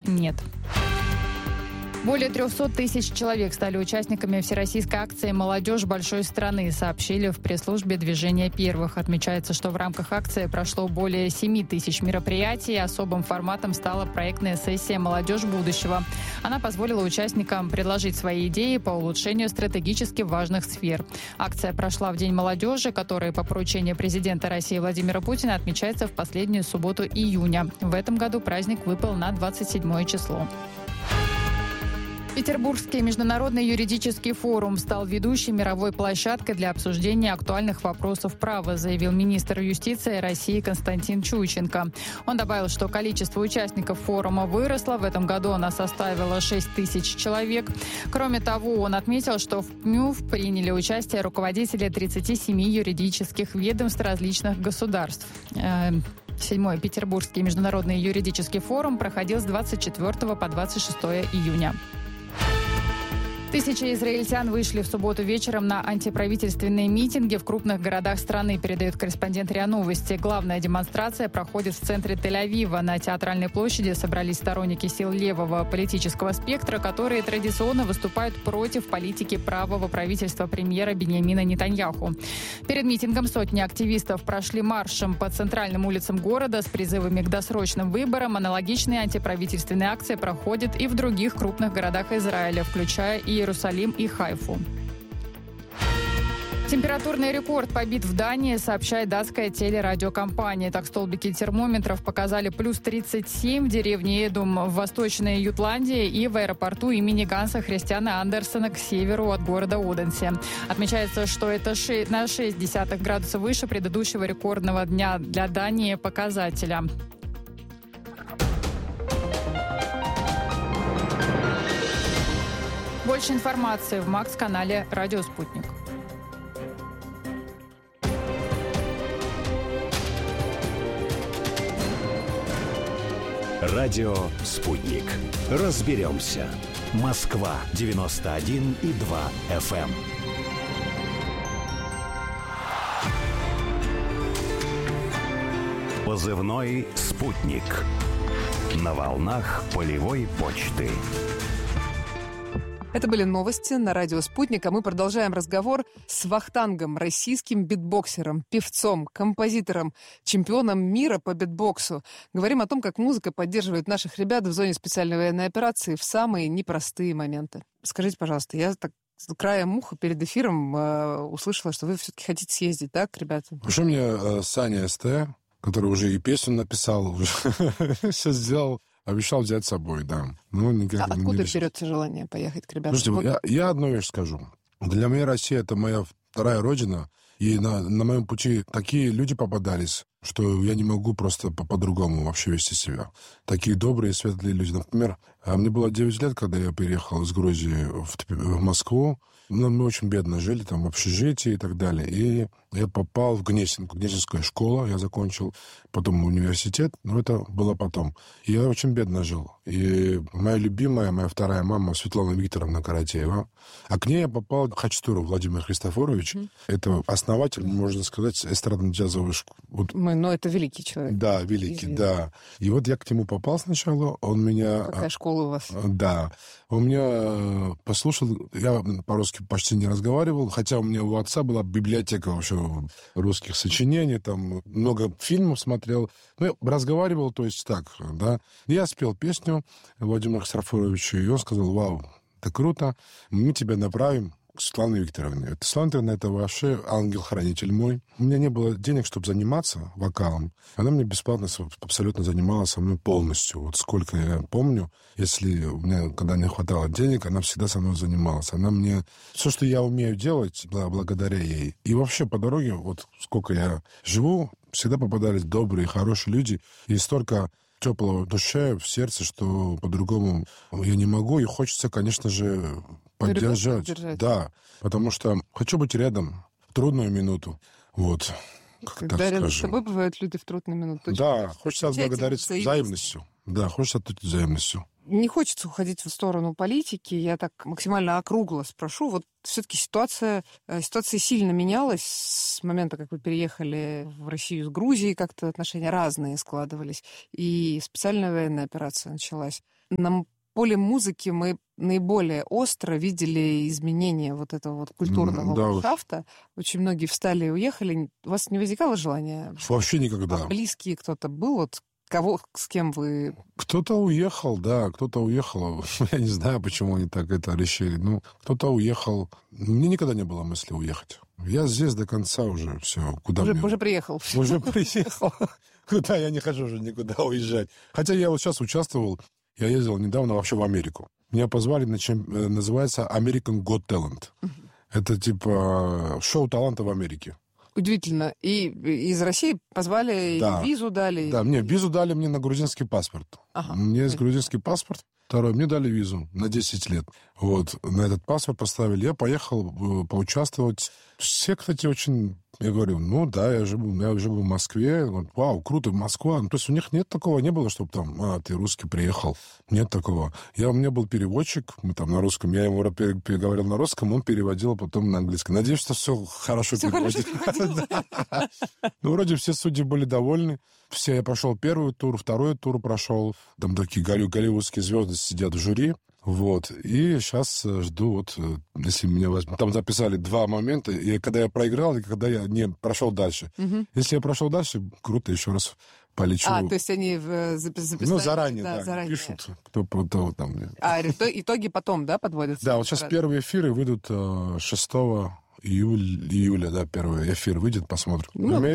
нет. Более 300 тысяч человек стали участниками всероссийской акции «Молодежь большой страны», сообщили в пресс-службе движения «Первых». Отмечается, что в рамках акции прошло более 7 тысяч мероприятий. Особым форматом стала проектная сессия «Молодежь будущего». Она позволила участникам предложить свои идеи по улучшению стратегически важных сфер. Акция прошла в День молодежи, который по поручению президента России Владимира Путина отмечается в последнюю субботу июня. В этом году праздник выпал на 27 число. Петербургский международный юридический форум стал ведущей мировой площадкой для обсуждения актуальных вопросов права, заявил министр юстиции России Константин Чуйченко. Он добавил, что количество участников форума выросло. В этом году оно составило 6 тысяч человек. Кроме того, он отметил, что в ПМЮФ приняли участие руководители 37 юридических ведомств различных государств. 7-й Петербургский международный юридический форум проходил с 24 по 26 июня. Тысячи израильтян вышли в субботу вечером на антиправительственные митинги в крупных городах страны, передает корреспондент РИА Новости. Главная демонстрация проходит в центре Тель-Авива. На Театральной площади собрались сторонники сил левого политического спектра, которые традиционно выступают против политики правого правительства премьера Биньямина Нетаньяху. Перед митингом сотни активистов прошли маршем по центральным улицам города с призывами к досрочным выборам. Аналогичные антиправительственные акции проходят и в других крупных городах Израиля, включая и Иерусалим и Хайфу. Температурный рекорд побит в Дании, сообщает датская телерадиокомпания. Так, столбики термометров показали плюс 37 в деревне Эдум в Восточной Ютландии и в аэропорту имени Ганса Христиана Андерсена к северу от города Оденсе. Отмечается, что это на 0,6 градуса выше предыдущего рекордного дня для Дании показателя. Больше информации в МАКС-канале «Радио Спутник». Радио «Спутник». Разберемся. Москва, 91,2 FM. Позывной «Спутник». На волнах полевой почты. Это были новости на радио «Спутник», а мы продолжаем разговор с Вахтангом, российским битбоксером, певцом, композитором, чемпионом мира по битбоксу. Говорим о том, как музыка поддерживает наших ребят в зоне специальной военной операции в самые непростые моменты. Скажите, пожалуйста, я так с краем уха перед эфиром услышала, что вы все-таки хотите съездить, так, ребята? Вообще мне Саня СТ, который уже и песню написал, уже все сделал, обещал взять с собой, да. Откуда берется желание поехать к ребятам? Слушайте, я одну вещь скажу. Для меня Россия — это моя вторая родина, и на моем пути такие люди попадались, что я не могу просто по-другому вообще вести себя. Такие добрые, светлые люди. Например, мне было 9 лет, когда я переехал из Грузии в Москву. Мы очень бедно жили, там, в общежитии и так далее. И я попал в Гнесинскую школу, я закончил, потом университет, но это было потом. И я очень бедно жил. И моя любимая, моя вторая мама, Светлана Викторовна Каратеева, а к ней я попал Хачатуров Владимир Христофорович. Это основатель, можно сказать, эстрадно-джазовой школы. Но это великий человек. Да, великий, да. И вот я к нему попал сначала, он меня... Какая школа у вас? Да. Он меня послушал, я по-русски почти не разговаривал, хотя у меня у отца была библиотека вообще русских сочинений, там много фильмов смотрел. Ну, я разговаривал, то есть так, да. Я спел песню Владимиру Христофоровичу, и он сказал: вау, это круто, мы тебя направим к Светлане Викторовне. Светлана Викторовна — это вообще ангел-хранитель мой. У меня не было денег, чтобы заниматься вокалом. Она мне бесплатно абсолютно занималась со мной полностью. Вот сколько я помню, если у меня, когда не хватало денег, она всегда со мной занималась. Она мне... Все, что я умею делать, благодаря ей. И вообще по дороге, вот сколько я живу, всегда попадались добрые, хорошие люди. И столько теплого в душе, в сердце, что по-другому я не могу. И хочется, конечно же, поддержать. Да, потому что хочу быть рядом в трудную минуту. Вот. Когда рядом с тобой бывают люди в трудную минуту. Да, хочется отблагодарить взаимностью. Да, хочется ответить взаимностью. Не хочется уходить в сторону политики. Я так максимально округло спрошу. Вот все-таки ситуация сильно менялась с момента, как вы переехали в Россию из Грузии. Как-то отношения разные складывались. И специальная военная операция началась. на поле музыки мы наиболее остро видели изменения вот этого вот культурного ландшафта. Очень многие встали и уехали. У вас не возникало желания? Вообще никогда. Близкий кто-то был? Вот кого, с кем вы... Кто-то уехал, да, кто-то уехал. Я не знаю, почему они так это решили. Ну, кто-то уехал. Мне никогда не было мысли уехать. Я здесь до конца уже все. Куда уже, мне... уже приехал. Уже приехал. Куда я не хочу уже никуда уезжать. Хотя я вот сейчас участвовал. Я ездил недавно вообще в Америку. Меня позвали на называется American Got Talent. Это типа шоу таланта в Америке. Удивительно. И из России позвали, да. И визу дали? Да, мне визу дали мне на грузинский паспорт. Ага. У меня есть грузинский паспорт. Второй, мне дали визу на 10 лет. Вот, на этот паспорт поставили. Я поехал поучаствовать. Все, кстати, очень... Я говорю, ну да, я живу в Москве. Вот, вау, круто, Москва. Ну, то есть у них нет такого, не было, чтобы там, ты русский приехал. Нет такого. У меня был переводчик, мы там на русском, я ему переговорил на русском, он переводил потом на английском. Надеюсь, что все хорошо переводит. Ну, вроде все судьи были довольны. Я прошел первый тур, второй тур прошел. Там такие голливудские звезды сидят в жюри. Вот. И сейчас жду, вот, если меня возьмут. Там записали 2 момента, и когда я проиграл, и когда я не прошел дальше. Если я прошел дальше, круто, еще раз полечу. То есть они записали? Ну, заранее, да, пишут, кто там. А итоги потом, да, подводятся? Да, вот сейчас первые эфиры выйдут 6 июля, да, первый эфир выйдет, посмотрим.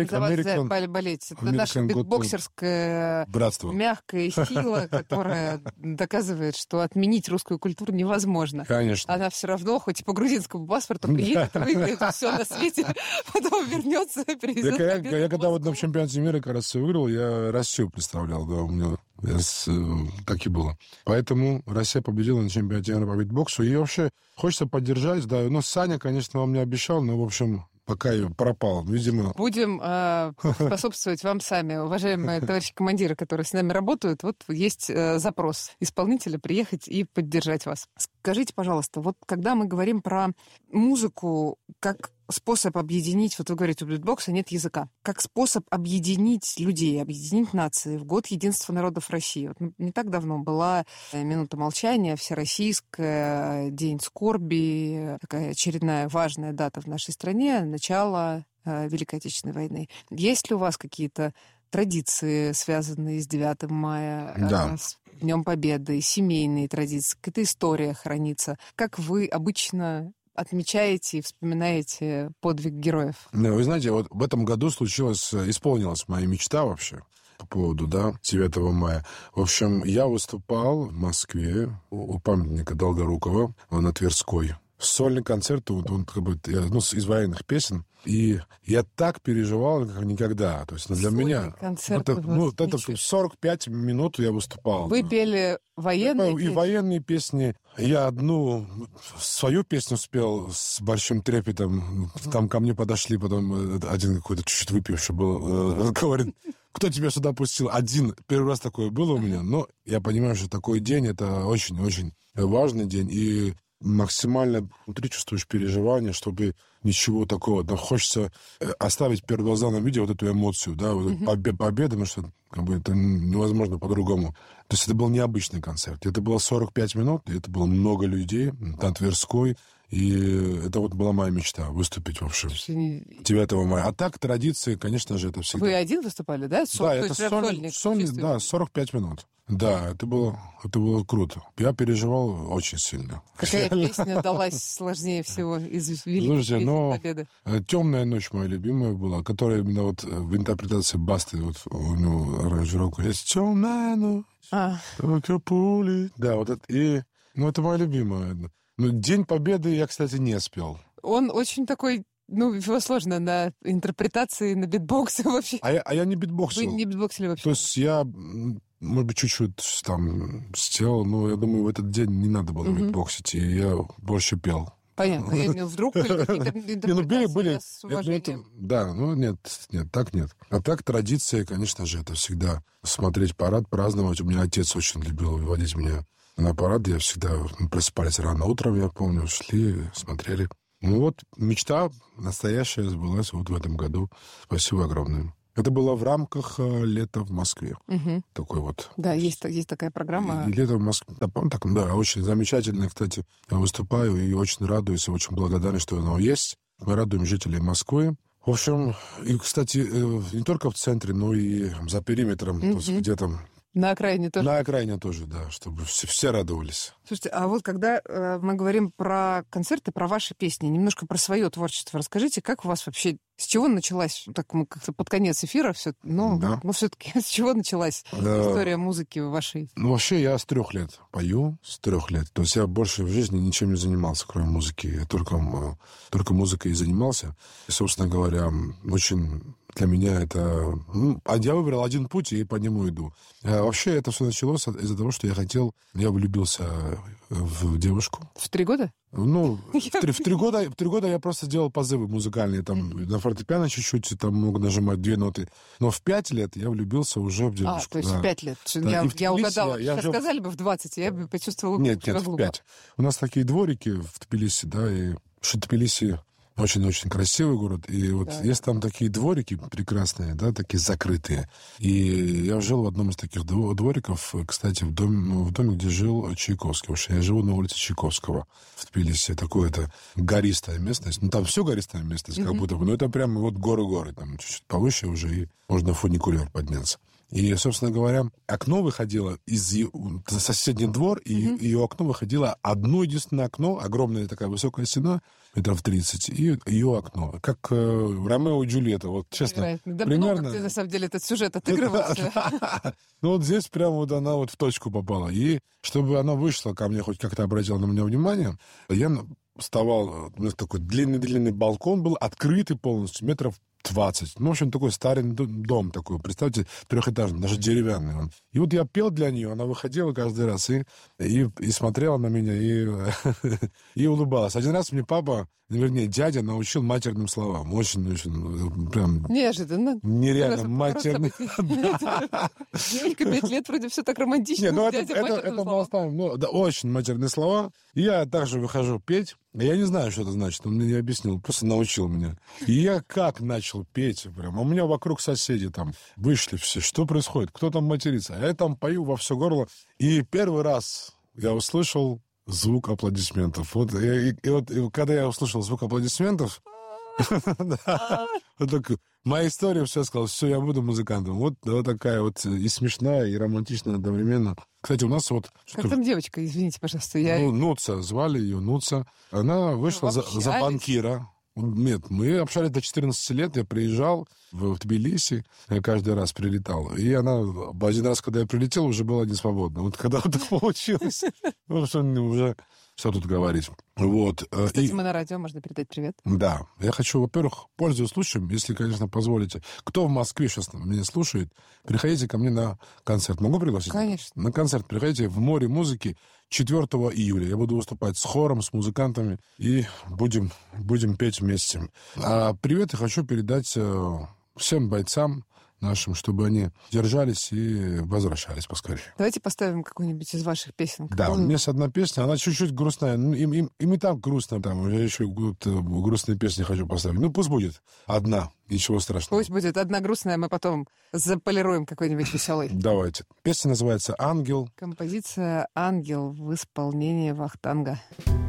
Болеть. Это наше боксерское братство. Мягкая сила, которая доказывает, что отменить русскую культуру невозможно. Конечно. Она все равно, хоть и по грузинскому паспорту, приедет, выиграет все на свете, потом вернется, привезет. Я когда вот на чемпионате мира, как раз, выиграл, я Россию представлял, да, у меня так и было. Поэтому Россия победила на чемпионате мира по битбоксу. И вообще хочется поддержать, да. Но Саня, конечно, вам не обещал, но, в общем, пока я пропал, видимо... Будем способствовать вам сами, уважаемые товарищи командиры, которые с нами работают. Вот есть запрос исполнителя приехать и поддержать вас. Скажите, пожалуйста, вот когда мы говорим про музыку как способ объединить, вот вы говорите, у битбокса нет языка, как способ объединить людей, объединить нации в год единства народов России. Вот не так давно была минута молчания, всероссийская, день скорби, такая очередная важная дата в нашей стране, начало Великой Отечественной войны. Есть ли у вас какие-то традиции, связанные с 9 мая, да, с Днем Победы, семейные традиции, какая-то история хранится? Как вы обычно отмечаете и вспоминаете подвиг героев? Вы знаете, вот в этом году исполнилась моя мечта вообще по поводу, 9 мая. В общем, я выступал в Москве у памятника Долгорукова на Тверской. Сольный концерт, он как бы, из военных песен. И я так переживал, как никогда. То есть для меня... Концерт это 45 минут я выступал. Вы пели военные песни? И военные песни. Я одну свою песню спел с большим трепетом. Там ко мне подошли, потом один какой-то чуть-чуть выпивший был. Говорит, кто тебя сюда пустил? Первый раз такое было у меня. Но я понимаю, что такой день, это очень-очень важный день. И максимально внутри чувствуешь переживания, чтобы ничего такого. Но хочется оставить перед глазами видео вот эту эмоцию, да, вот победа, потому что как бы, это невозможно по-другому. То есть это был необычный концерт. Это было 45 минут, и это было много людей на Тверской. И это вот была моя мечта, выступить, в общем, 9 мая. А так, традиции, конечно же, это всегда... Вы один выступали, да? Да, это сольник, да, 45 минут. Да, это было круто. Я переживал очень сильно. Какая песня далась сложнее всего из великих Победы? «Темная ночь» моя любимая была, которая именно вот в интерпретации Басты, вот у него аранжировка есть. «Темная ночь, только пули». Да, вот это. И, это моя любимая. Но День Победы я, кстати, не спел. Он очень такой... его сложно на интерпретации, на битбоксе вообще. А я не битбоксил. Вы не битбоксили вообще? То есть я, может быть, чуть-чуть там сделал, но я думаю, в этот день не надо было битбоксить, и я больше пел. Понятно. Вдруг были какие-то интерпретации с уважением? Да, нет, так нет. А так традиция, конечно же, это всегда смотреть парад, праздновать. У меня отец очень любил выводить меня на парад. Я всегда просыпались рано утром, я помню, шли, смотрели. Мечта настоящая сбылась вот в этом году. Спасибо огромное. Это было в рамках «Лета в Москве». Угу. Такой вот. Да, есть такая программа. «Лето в Москве». Да, очень замечательно, кстати. Я выступаю и очень радуюсь, и очень благодарен, что оно есть. Мы радуем жителей Москвы. В общем, и, кстати, не только в центре, но и за периметром, то есть где-то... На окраине тоже? На окраине тоже, да, чтобы все радовались. Слушайте, а вот когда мы говорим про концерты, про ваши песни, немножко про свое творчество, расскажите, как у вас вообще, с чего началась, так мы как-то под конец эфира все, но все-таки с чего началась история музыки вашей? Ну, вообще я с 3 лет пою, с 3 лет. То есть я больше в жизни ничем не занимался, кроме музыки. Я только музыкой и занимался. И, собственно говоря, очень... Для меня это... я выбрал один путь и по нему иду. Вообще это все началось из-за того, что я влюбился в девушку. В 3 года? Ну, в 3 года я просто делал позывы музыкальные, там, на фортепиано чуть-чуть, там мог нажимать 2 ноты. Но в 5 лет я влюбился уже в девушку. То есть в 5 лет. Да. Я угадала. Сказали бы в 20, я бы почувствовала... Нет, в 5. У нас такие дворики в Тбилиси, да, и Тбилиси очень-очень красивый город. И вот есть там такие дворики прекрасные, да, такие закрытые. И я жил в одном из таких двориков, кстати, в доме, где жил Чайковский. Потому что я живу на улице Чайковского в Тбилиси. Такое-то гористая местность. Ну, там все гористая местность, как будто бы. Но это прямо вот горы. Там чуть-чуть повыше уже, и можно фуникулер подняться. И, собственно говоря, окно выходило из соседний двор, и ее окно выходило одно единственное окно, огромная такая высокая стена, метров 30, и ее окно. Как Ромео и Джульетта, вот честно. Да примерно... много ты, на самом деле, этот сюжет отыгрывался. Ну вот здесь прямо вот она вот в точку попала. И чтобы она вышла ко мне, хоть как-то обратила на меня внимание, я вставал, у меня такой длинный-длинный балкон был, открытый полностью, метров 20. Ну, в общем, такой старый дом такой, представьте, 3-этажный, даже деревянный он. И вот я пел для нее, она выходила каждый раз и смотрела на меня, и улыбалась. Один раз мне папа, вернее, дядя научил матерным словам. Очень-очень, прям... Неожиданно. Нереально матерный. Девочка 5 лет, вроде все так романтично. Нет, ну это мы оставим. Ну, да, очень матерные слова. И я также выхожу петь. Я не знаю, что это значит, он мне не объяснил, просто научил меня. И я как начал петь прям. У меня вокруг соседи там вышли все. Что происходит? Кто там матерится? А я там пою во все горло. И первый раз я услышал звук аплодисментов. Вот, и когда я услышал звук аплодисментов, моя история все сказала, все, я буду музыкантом. Вот такая вот и смешная, и романтичная одновременно. Кстати, у нас вот... Как там девочка, извините, пожалуйста. Нуца, звали ее Нуца. Она вышла за банкира. Нет, мы общались до 14 лет. Я приезжал в Тбилиси, я каждый раз прилетал. И она один раз, когда я прилетел, уже была не свободна. Вот когда вот так получилось, уже... Что тут говорить? Вот. Кстати, мы на радио, можно передать привет. Да. Я хочу, во-первых, пользуясь случаем, если, конечно, позволите, кто в Москве сейчас меня слушает, приходите ко мне на концерт. Могу пригласить? Конечно. На концерт приходите в «Море музыки» 4 июля. Я буду выступать с хором, с музыкантами, и будем петь вместе. А привет я хочу передать всем бойцам нашим, чтобы они держались и возвращались поскорее. Давайте поставим какую-нибудь из ваших песен. Да, у меня есть одна песня, она чуть-чуть грустная. Им и так грустно, там, я еще грустные песни хочу поставить. Ну, пусть будет одна, ничего страшного. Пусть будет одна грустная, мы потом заполируем какой-нибудь веселый. Давайте. Песня называется «Ангел». Композиция «Ангел» в исполнении Вахтанга.